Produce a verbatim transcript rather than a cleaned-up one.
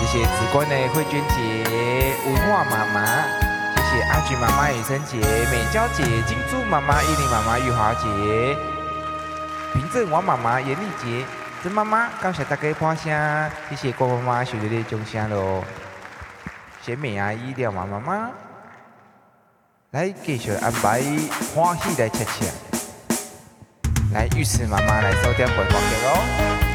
谢谢紫冠的慧娟姐、文化妈妈，谢谢阿菊妈妈、雨生姐、美娇姐、金珠妈妈、依琳妈妈、玉华姐、平镇王妈妈、严丽姐、曾妈妈，感谢大家捧声，谢谢郭妈妈、小热烈掌声喽，谢谢美阿姨、廖妈妈妈，来继续安排欢喜来吃吃，来玉慈妈妈来收点播放给喽。